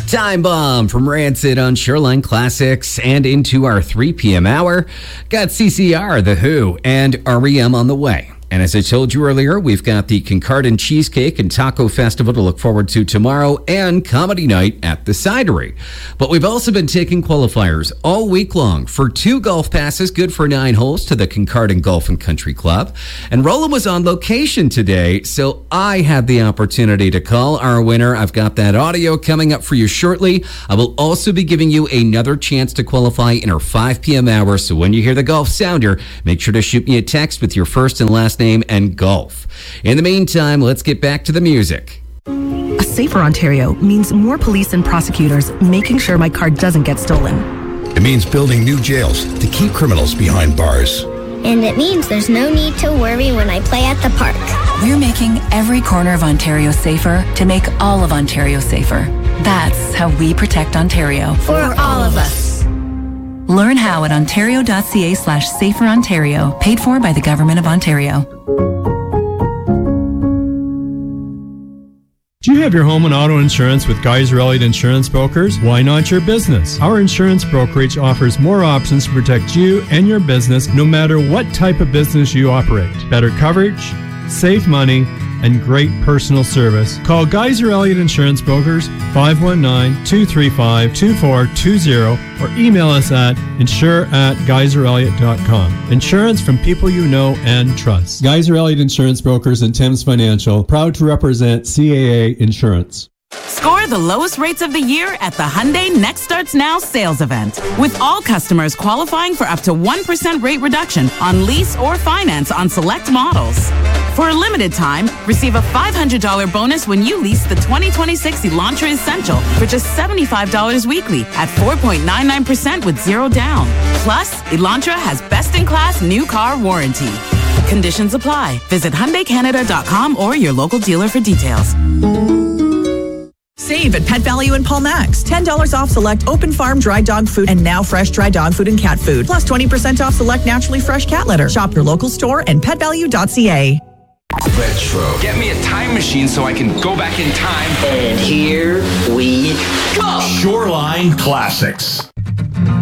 Time Bomb from Rancid on Shoreline Classics, and into our 3 p.m. hour, got CCR, The Who, and REM on the way. And as I told you earlier, we've got the Kincardine Cheesecake and Taco Festival to look forward to tomorrow and Comedy Night at the Cidery. But we've also been taking qualifiers all week long for 2 golf passes, good for 9 holes, to the Kincardine Golf and Country Club. And Roland was on location today, so I had the opportunity to call our winner. I've got that audio coming up for you shortly. I will also be giving you another chance to qualify in our 5 p.m. hour, so when you hear the golf sounder, make sure to shoot me a text with your first and last name and golf. In the meantime, let's get back to the music. A safer Ontario means more police and prosecutors making sure my car doesn't get stolen. It means building new jails to keep criminals behind bars. And it means there's no need to worry when I play at the park. We're making every corner of Ontario safer to make all of Ontario safer. That's how we protect Ontario. For all of us. Learn how at ontario.ca/saferontario, paid for by the Government of Ontario. Do you have your home and auto insurance with Geyser Elliott Insurance Brokers? Why not your business? Our insurance brokerage offers more options to protect you and your business no matter what type of business you operate. Better coverage, save money, and great personal service. Call Geyser Elliott Insurance Brokers 519-235-2420 or email us at insure@geyserelliott.com. Insurance from people you know and trust. Geyser Elliott Insurance Brokers and Thames Financial, proud to represent CAA Insurance. Score the lowest rates of the year at the Hyundai Next Starts Now sales event, with all customers qualifying for up to 1% rate reduction on lease or finance on select models. For a limited time, receive a $500 bonus when you lease the 2026 Elantra Essential for just $75 weekly at 4.99% with zero down. Plus, Elantra has best-in-class new car warranty. Conditions apply. Visit HyundaiCanada.com or your local dealer for details. Save at Pet Value in Paul Max. $10 off select open farm dry dog food and now fresh dry dog food and cat food. Plus 20% off select naturally fresh cat litter. Shop your local store and petvalue.ca. Retro. Get me a time machine so I can go back in time. And here we go. Shoreline Classics.